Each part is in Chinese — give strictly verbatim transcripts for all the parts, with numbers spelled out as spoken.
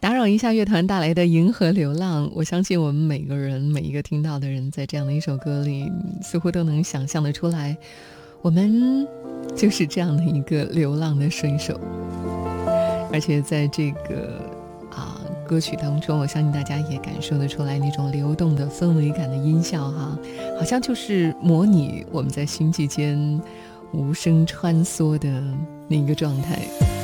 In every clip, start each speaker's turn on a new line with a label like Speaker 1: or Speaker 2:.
Speaker 1: 打扰一下乐团带来的《银河流浪》，我相信我们每个人每一个听到的人在这样的一首歌里似乎都能想象得出来，我们就是这样的一个流浪的水手。而且在这个啊歌曲当中，我相信大家也感受得出来那种流动的氛围感的音效哈，好像就是模拟我们在星际间无声穿梭的那个状态。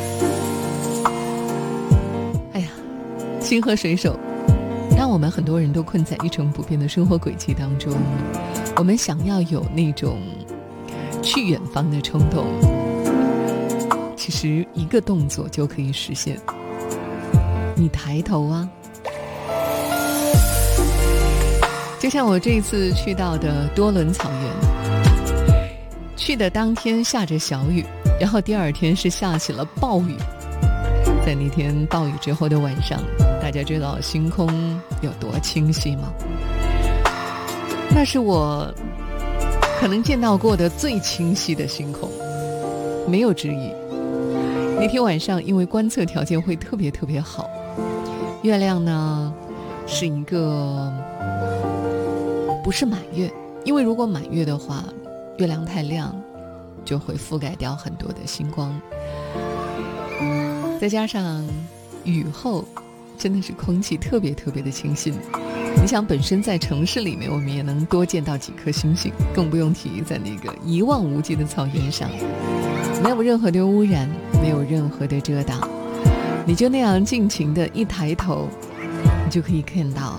Speaker 1: 哎呀，星河水手让我们很多人都困在一成不变的生活轨迹当中，我们想要有那种去远方的冲动，其实一个动作就可以实现。你抬头啊，就像我这一次去到的多伦草原，去的当天下着小雨，然后第二天是下起了暴雨。在那天暴雨之后的晚上，大家知道星空有多清晰吗？那是我可能见到过的最清晰的星空，没有之一。那天晚上因为观测条件会特别特别好，月亮呢是一个不是满月，因为如果满月的话，月亮太亮就会覆盖掉很多的星光，再加上雨后真的是空气特别特别的清新。你想本身在城市里面我们也能多见到几颗星星，更不用提在那个一望无际的草原上，没有任何的污染，没有任何的遮挡，你就那样尽情的一抬头，你就可以看到，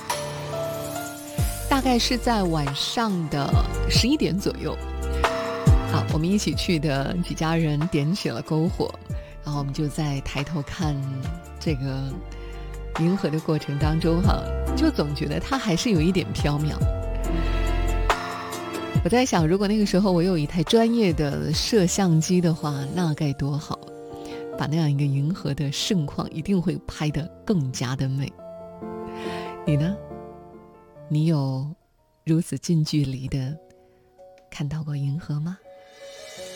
Speaker 1: 大概是在晚上的十一点左右啊，我们一起去的几家人点起了篝火，然后我们就在抬头看这个银河的过程当中哈，就总觉得它还是有一点缥缈。我在想，如果那个时候我有一台专业的摄像机的话，那该多好，把那样一个银河的盛况一定会拍得更加的美。你呢？你有如此近距离的看到过银河吗？